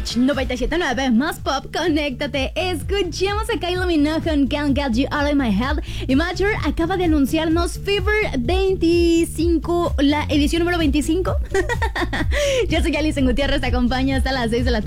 Watch 97.9, más pop, conéctate. Escuchemos a Kylie Minogue con Can't Get You Out of My Head. Y Mature acaba de anunciarnos Fever 25, la edición número 25. Yo soy Alison Gutiérrez, te acompaño hasta las 6 de la tarde.